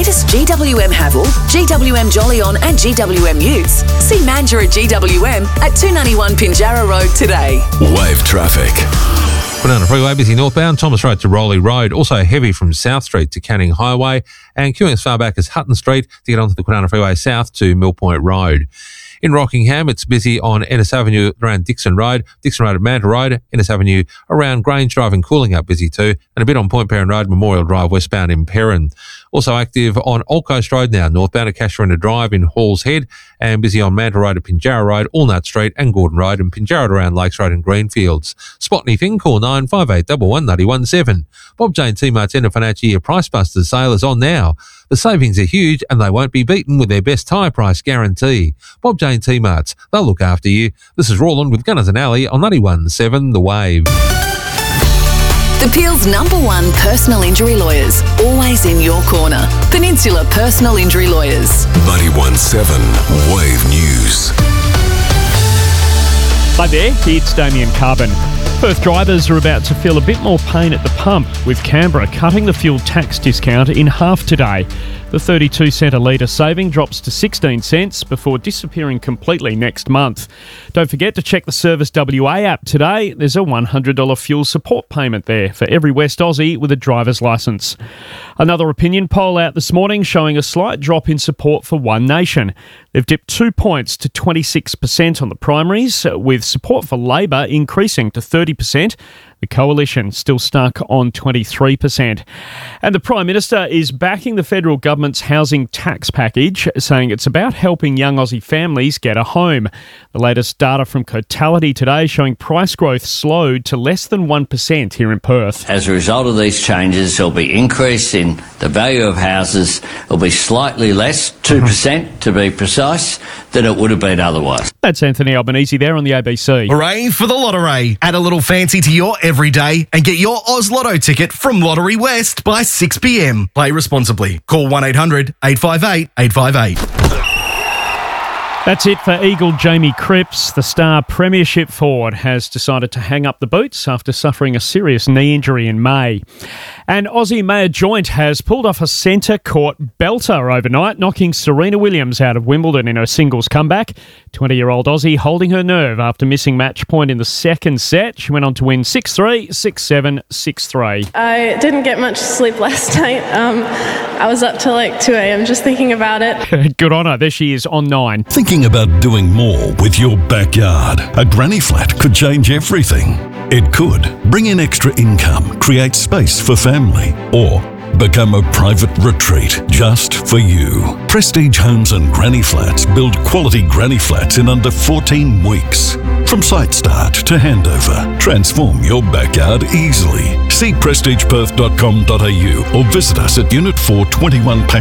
latest GWM Haval, GWM Jolyon and GWM Utes, see Mandurah GWM at 291 Pinjarra Road today. Wave traffic. Kwinana Freeway busy northbound, Thomas Road to Rowley Road, also heavy from South Street to Canning Highway, and queuing as far back as Hutton Street to get onto the Kwinana Freeway south to Mill Point Road. In Rockingham, it's busy on Ennis Avenue around Dixon Road at Manta Road, Ennis Avenue around Grange Drive and Cooling up busy too, and a bit on Point Perrin Road, Memorial Drive westbound in Perrin. Also active on Old Coast Road now, northbound at Casuarina Drive in Halls Head, and busy on Manta Road at Pinjarra Road, Allnut Street and Gordon Road, and Pinjarra around Lakes Road and Greenfields. Spot anything, call 95811917. Bob Jane T-Mart's end of financial year Price Busters sale is on now. The savings are huge and they won't be beaten with their best tyre price guarantee. Bob Jane T-Marts, they'll look after you. This is Roland with Gunners and Alley on 91.7 The Wave. The Peel's #1 personal injury lawyers, always in your corner. Peninsula Personal Injury Lawyers. 91.7 Wave News. Hi there, it's Damien Carbon. Perth drivers are about to feel a bit more pain at the pump, with Canberra cutting the fuel tax discount in half today. The 32 cent a litre saving drops to 16 cents before disappearing completely next month. Don't forget to check the Service WA app today. There's a $100 fuel support payment there for every West Aussie with a driver's licence. Another opinion poll out this morning showing a slight drop in support for One Nation. They've dipped 2 points to 26% on the primaries, with support for Labor increasing to 30%. The Coalition still stuck on 23%. And the Prime Minister is backing the federal government's housing tax package, saying it's about helping young Aussie families get a home. The latest data from Cotality today showing price growth slowed to less than 1% here in Perth. As a result of these changes, there'll be increase in the value of houses. It'll be slightly less, 2% to be precise, than it would have been otherwise. That's Anthony Albanese there on the ABC. Hooray for the Lottery. Add a little fancy to your every day and get your Oz Lotto ticket from Lottery West by 6 p.m. Play responsibly. Call 1-800-858-858. That's it for Eagle Jamie Cripps. The star premiership forward has decided to hang up the boots after suffering a serious knee injury in May. And Aussie Mayor Joint has pulled off a centre court belter overnight, knocking Serena Williams out of Wimbledon in her singles comeback. 20-year-old Aussie holding her nerve after missing match point in the second set. She went on to win 6-3, 6-7, 6-3. I didn't get much sleep last night. I was up till like 2 a.m. just thinking about it. Good on her. There she is on 9. Thinking about doing more with your backyard? A granny flat could change everything. It could bring in extra income, create space for family, or become a private retreat just for you. Prestige Homes and Granny Flats build quality granny flats in under 14 weeks. From site start to handover, transform your backyard easily. See prestigeperth.com.au or visit us at Unit 421